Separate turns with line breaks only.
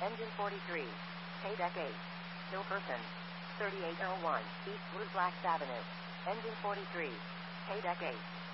Engine 43. Paydeck 8. Still person. 3801 East Blue Flags Avenue. Engine 43. Paydeck 8.